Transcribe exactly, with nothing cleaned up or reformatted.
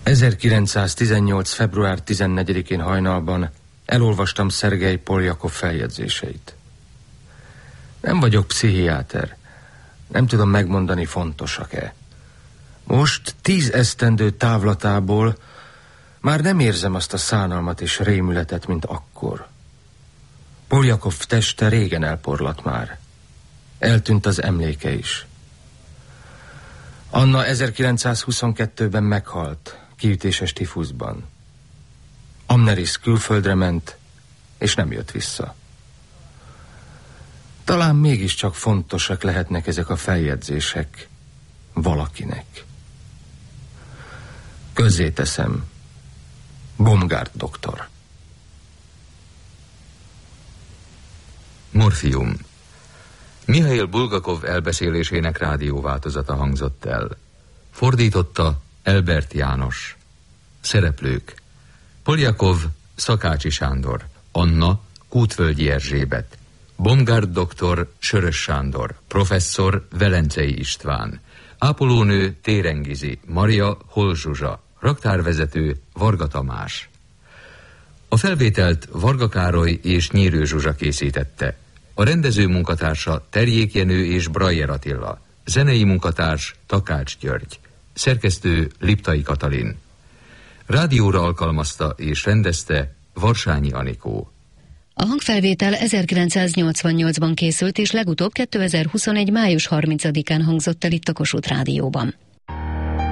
ezerkilencszáztizennyolc. február tizennegyedikén hajnalban elolvastam Szergej Poljakov feljegyzéseit. Nem vagyok pszichiáter. Nem tudom megmondani, fontosak-e. Most tíz esztendő távlatából már nem érzem azt a szánalmat és rémületet, mint akkor. Poljakov teste régen elporlat már. Eltűnt az emléke is. Anna ezerkilencszázhuszonkettőben meghalt, kiütéses tifuszban. Amneris külföldre ment, és nem jött vissza. Talán mégiscsak fontosak lehetnek ezek a feljegyzések valakinek. Közzéteszem, Baumgart doktor. Morfium. Mihail Bulgakov elbeszélésének rádióváltozata hangzott el. Fordította Elbert János. Szereplők: Poljakov, Szakácsi Sándor, Anna, Kútvölgyi Erzsébet, Baumgart doktor, Sörös Sándor, professzor, Velencei István, ápolónő, Térengizi, Maria, Hol Zsuzsa, raktárvezető, Varga Tamás. A felvételt Varga Károly és Nyírő Zsuzsa készítette. A rendező munkatársa Terjék Jenő és Brajer Attila, zenei munkatárs Takács György, szerkesztő Liptai Katalin. Rádióra alkalmazta és rendezte Varsányi Anikó. A hangfelvétel ezerkilencszáznyolcvannyolcban készült, és legutóbb kétezer-huszonegy. május harmincadikán hangzott el itt a Kossuth Rádióban.